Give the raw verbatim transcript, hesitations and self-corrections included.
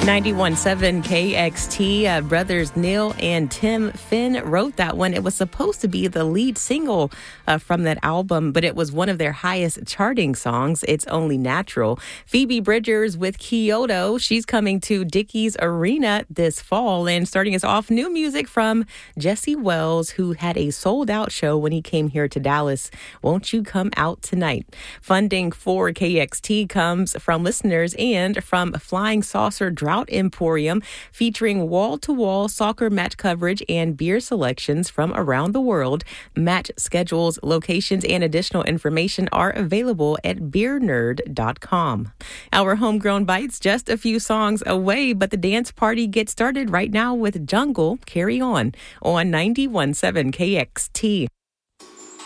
ninety-one point seven K X T, uh, brothers Neil and Tim Finn wrote that one. It was supposed to be the lead single uh, from that album, but it was one of their highest charting songs, It's Only Natural. Phoebe Bridgers with Kyoto. She's coming to Dickies Arena this fall, and starting us off, new music from Jesse Wells, who had a sold-out show when he came here to Dallas. Won't You Come Out Tonight? Funding for K X T comes from listeners and from Flying Saucer Drought Emporium, featuring wall-to-wall soccer match coverage and beer selections from around the world. Match schedules, locations, and additional information are available at beer nerd dot com. Our Homegrown Bites just a few songs away, but the dance party gets started right now with Jungle Carry On on ninety-one point seven K X T.